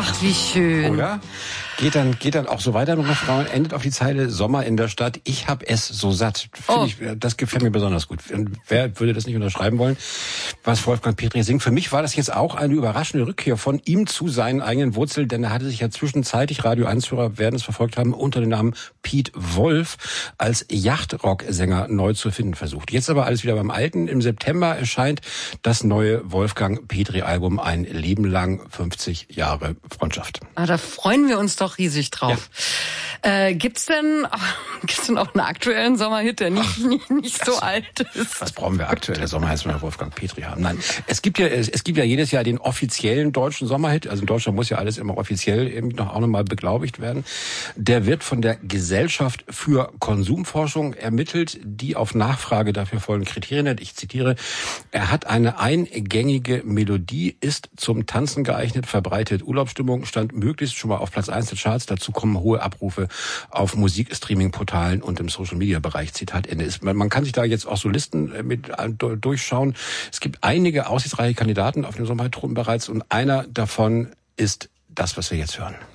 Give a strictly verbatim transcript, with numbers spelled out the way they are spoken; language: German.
Ach, wie schön. Oder? Geht dann, geht dann auch so weiter mit Refrain, endet auf die Zeile Sommer in der Stadt, ich hab es so satt. Oh. Ich, das gefällt mir besonders gut. Und wer würde das nicht unterschreiben wollen, was Wolfgang Petri singt? Für mich war das jetzt auch eine überraschende Rückkehr von ihm zu seinen eigenen Wurzeln, denn er hatte sich ja zwischenzeitlich, Radio eins-Hörer werden es verfolgt haben, unter dem Namen Piet Wolf als Yachtrock-Sänger neu zu finden versucht. Jetzt aber alles wieder beim Alten. Im September erscheint das neue Wolfgang Petri-Album Ein Leben lang, fünfzig Jahre Freundschaft. Ah, da freuen wir uns doch riesig drauf. Ja. Äh, gibt's denn, gibt's denn auch einen aktuellen Sommerhit, der nicht, Ach, nicht, nicht so alt ist? Was brauchen wir aktuell? Der Sommerhit, wenn wir Wolfgang Petri haben. Nein, es gibt ja, es, es gibt ja jedes Jahr den offiziellen deutschen Sommerhit. Also in Deutschland muss ja alles immer offiziell eben noch auch nochmal beglaubigt werden. Der wird von der Gesellschaft für Konsumforschung ermittelt, die auf Nachfrage dafür folgende Kriterien hat. Ich zitiere: Er hat eine eingängige Melodie, ist zum Tanzen geeignet, verbreitet Urlaubsstimmung, stand möglichst schon mal auf Platz eins der Charts. Dazu kommen hohe Abrufe auf Musikstreaming-Portalen und im Social-Media-Bereich. Zitat Ende. Man kann sich da jetzt auch so Listen mit durchschauen. Es gibt einige aussichtsreiche Kandidaten auf dem Sommerhit bereits und einer davon ist das, was wir jetzt hören.